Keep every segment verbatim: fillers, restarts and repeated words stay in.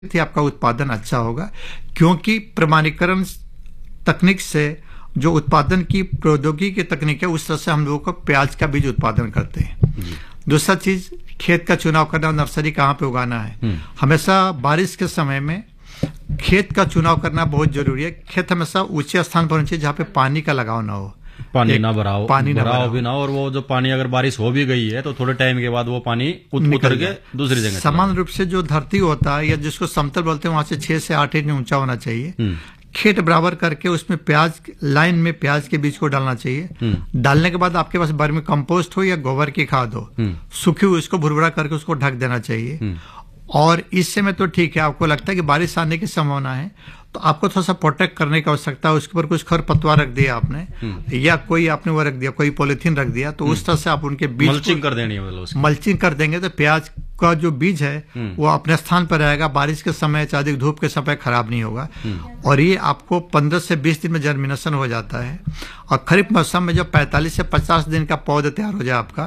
थी आपका उत्पादन अच्छा होगा, क्योंकि प्रमाणीकरण तकनीक से जो उत्पादन की प्रौद्योगिकी की तकनीक है उस तरह से हम लोगों को प्याज का बीज उत्पादन करते हैं। दूसरा चीज खेत का चुनाव करना, नर्सरी कहाँ पे उगाना है। हमेशा बारिश के समय में खेत का चुनाव करना बहुत जरूरी है। खेत हमेशा ऊंचे स्थान पर होना चाहिए जहाँ पे पानी का लगाव ना हो, पानी ना भराव पानी ना भराव भी ना, और वो जो पानी अगर बारिश हो भी गई है तो थोड़े टाइम के बाद वो पानी उतर के दूसरी जगह। समान रूप से जो धरती होता है या जिसको समतल बोलते हैं वहां से छह से आठ इंच ऊंचा होना चाहिए। खेत बराबर करके उसमें प्याज लाइन में प्याज के बीज को डालना चाहिए। डालने के बाद आपके पास वर्मी कंपोस्ट हो या गोबर की खाद हो, सूखी हुई उसको भुरभुरा करके उसको ढक देना चाहिए। और इस समय तो ठीक है, आपको लगता है कि बारिश आने की संभावना है तो आपको थोड़ा सा प्रोटेक्ट करने की आवश्यकता है। उसके ऊपर कुछ खरपतवार रख दिया आपने या कोई आपने वो रख दिया, कोई पॉलिथीन रख दिया, तो उस तरह से आप उनके बीज मल्चिंग कर देनी है। मल्चिंग कर देंगे तो प्याज का जो बीज है वो अपने स्थान पर रहेगा, बारिश के समय चाहे अधिक धूप के समय खराब नहीं होगा। और ये आपको पंद्रह से बीस दिन में जर्मिनेशन हो जाता है। और खरीफ मौसम में जब पैंतालीस से पचास दिन का पौधा तैयार हो जाए आपका,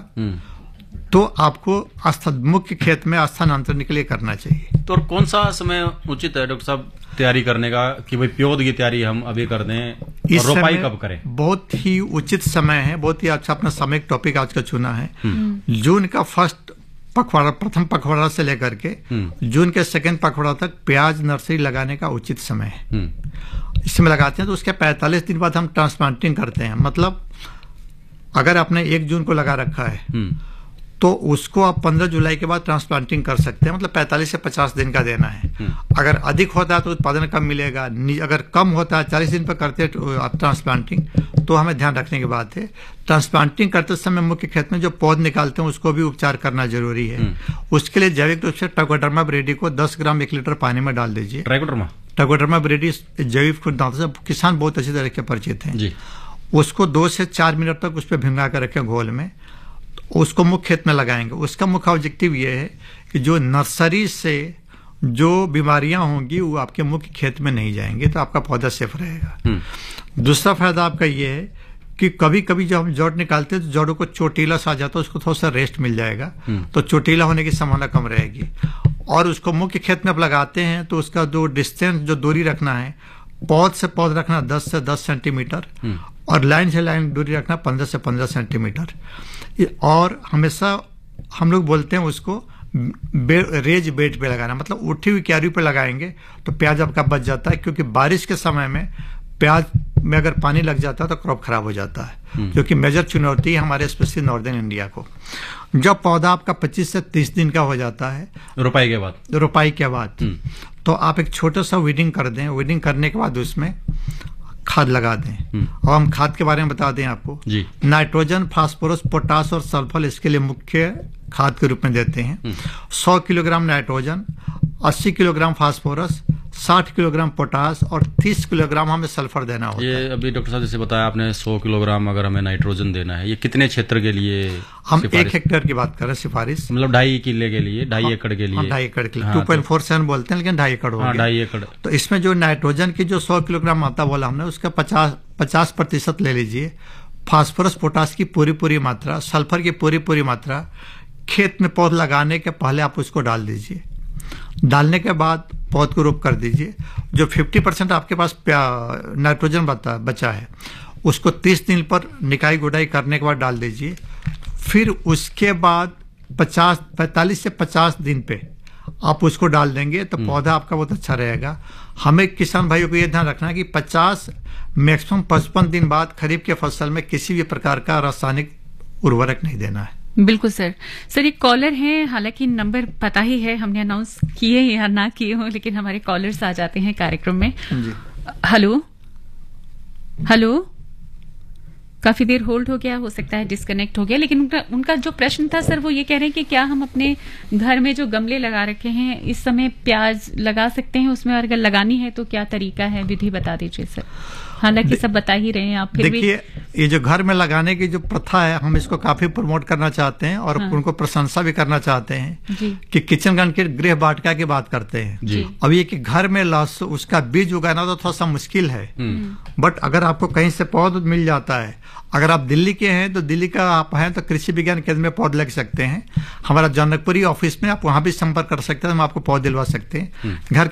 तो आपको मुख्य खेत में स्थानांतरण के लिए करना चाहिए। तो और कौन सा समय उचित है डॉक्टर साहब तैयारी करने का कि भाई प्योद की तैयारी हम अभी कर दें, और रोपाई कब करें? बहुत ही उचित समय है, बहुत ही अच्छा अपना सामयिक टॉपिक आज का चुना है। जून का फर्स्ट पखवाड़ा, प्रथम पखवाड़ा से लेकर के जून के सेकंड पखवाड़ा तक प्याज नर्सरी लगाने का उचित समय है। इसमें लगाते हैं तो उसके पैंतालीस दिन बाद हम ट्रांसप्लांटिंग करते हैं। मतलब अगर आपने एक जून को लगा रखा है तो उसको आप पंद्रह जुलाई के बाद ट्रांसप्लांटिंग कर सकते हैं। मतलब पैंतालीस से पचास दिन का देना है। अगर अधिक होता है तो उत्पादन कम मिलेगा, अगर कम होता है चालीस दिन पर करते हैं आप ट्रांसप्लांटिंग, तो हमें ध्यान रखने की बात है। ट्रांसप्लांटिंग करते समय मुख्य खेत में जो पौध निकालते हैं उसको भी उपचार करना जरूरी है। उसके लिए जैविक रूप से ट्राइकोडर्मा विरिडी को दस ग्राम एक लीटर पानी में डाल दीजिए। ट्राइकोडर्मा ट्राइकोडर्मा विरिडी जैविक से किसान बहुत अच्छी तरह से परिचित हैं। उसको दो से चार मिनट तक उस पर भिंगा कर रखें घोल में, उसको मुख्य खेत में लगाएंगे। उसका मुख्य ऑब्जेक्टिव ये है कि जो नर्सरी से जो बीमारियां होंगी वो आपके मुख्य खेत में नहीं जाएंगे, तो आपका पौधा सेफ रहेगा। दूसरा फायदा आपका ये है कि कभी कभी जब हम जड़ निकालते हैं तो जड़ों को चोटीला सा आ जाता है, उसको थोड़ा सा रेस्ट मिल जाएगा, तो चोटीला होने की संभावना कम रहेगी। और उसको मुख्य खेत में आप लगाते हैं तो उसका जो डिस्टेंस, जो दूरी रखना है, पौध से पौध रखना दस से दस सेंटीमीटर और लाइन से लाइन दूरी रखना पंद्रह से पंद्रह सेंटीमीटर। और हमेशा हम लोग बोलते हैं उसको बे, रेज बेड पे लगाना, मतलब उठी हुई क्यारी पे लगाएंगे तो प्याज आपका बच जाता है। क्योंकि बारिश के समय में प्याज में अगर पानी लग जाता है तो क्रॉप खराब हो जाता है, जो कि मेजर चुनौती है हमारे स्पेशली नॉर्दर्न इंडिया को। जब पौधा आपका पच्चीस से तीस दिन का हो जाता है रोपाई के बाद रोपाई के बाद तो आप एक छोटा सा वीडिंग कर दें। वीडिंग करने के बाद उसमें खाद लगा दें। और हम खाद के बारे में बता दें आपको जी। नाइट्रोजन, फास्फोरस, पोटास और सल्फर इसके लिए मुख्य खाद के रूप में देते हैं। सौ किलोग्राम नाइट्रोजन, अस्सी किलोग्राम फास्फोरस, साठ किलोग्राम पोटास और तीस किलोग्राम हमें सल्फर देना होता ये है। अभी डॉक्टर साहब जैसे बताया आपने सौ किलोग्राम अगर हमें नाइट्रोजन देना है, ये कितने क्षेत्र के लिए? हम एक हेक्टेयर की बात कर रहे हैं सिफारिश, मतलब ढाई किले के लिए, ढाई एकड़ के लिए, ढाई एकड़ के लिए टू पॉइंट फोर सेवन बोलते हैं, लेकिन ढाई एकड़ हो गया। ढाई एकड़। तो इसमें जो नाइट्रोजन की जो सौ किलोग्राम मात्रा बोला हमने, उसका पचास पचास प्रतिशत ले लीजिए। फास्फोरस पोटास की पूरी पूरी मात्रा, सल्फर की पूरी पूरी मात्रा खेत में पौध लगाने के पहले आप उसको डाल दीजिए। डालने के बाद पौध को रोप कर दीजिए। जो पचास परसेंट आपके पास नाइट्रोजन बचा बचा है उसको तीस दिन पर निकाई गुड़ाई करने के बाद डाल दीजिए। फिर उसके बाद पचास पैंतालीस से पचास दिन पे आप उसको डाल देंगे तो पौधा आपका बहुत अच्छा रहेगा। हमें किसान भाइयों को यह ध्यान रखना है कि पचास मैक्सिमम पचपन दिन बाद खरीफ के फसल में किसी भी प्रकार का रासायनिक उर्वरक नहीं देना है। बिल्कुल सर। सर एक कॉलर है, हालांकि नंबर पता ही है, हमने अनाउंस किए या ना किए हो, लेकिन हमारे कॉलर्स आ जाते हैं कार्यक्रम में। हेलो हेलो, काफी देर होल्ड हो गया, हो सकता है डिस्कनेक्ट हो गया, लेकिन उनका उनका जो प्रश्न था सर वो ये कह रहे हैं कि क्या हम अपने घर में जो गमले लगा रखे हैं इस समय प्याज लगा सकते हैं उसमें, और अगर लगानी है तो क्या तरीका है, विधि बता दीजिए सर। हालांकि सब बता ही रहे हैं आप, फिर देखिए ये जो घर में लगाने की जो प्रथा है हम इसको काफी प्रमोट करना चाहते हैं और हाँ। उनको प्रशंसा भी करना चाहते हैं कि किचन गार्डन के गृह वाटिका की बात करते हैं। अब ये कि घर में लहसुन उसका बीज उगाना तो थोड़ा सा मुश्किल है, बट अगर आपको कहीं से पौध मिल जाता है अगर आप दिल्ली के हैं तो दिल्ली का आप हैं तो कृषि विज्ञान केंद्र में पौधे लग सकते हैं। हमारा जनकपुरी ऑफिस में आप वहां भी संपर्क कर सकते हैं, हम आपको पौधे दिलवा सकते हैं। घर